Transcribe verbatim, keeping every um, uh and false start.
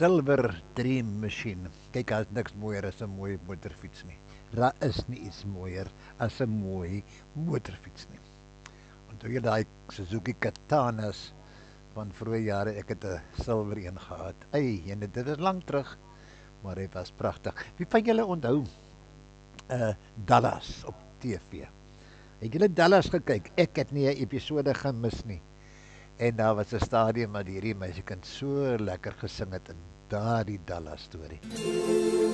Silver Dream Machine. Kyk, daar is niks mooier as 'n mooi motorfiets nie. Daar is nie iets mooier as 'n mooi motorfiets nie. Onthou jy daai Suzuki Katanas van vroeë jare, ek het 'n silwer een gehad. Ei, en dit is lank terug, maar hy was pragtig. Wie van julle onthou uh, Dallas op T V? Het julle Dallas gekyk? Ek het nie 'n episode gemis nie. En daar was 'n stadium waar hierdie meisiekind so lekker gesing het in daardie Dallas storie.